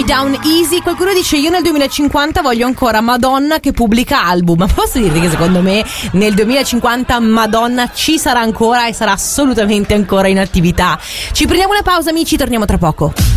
Me Down Easy. Qualcuno dice: io nel 2050 voglio ancora Madonna che pubblica album. Ma posso dirti che secondo me nel 2050 Madonna ci sarà ancora e sarà assolutamente ancora in attività. Ci prendiamo una pausa, amici, torniamo tra poco.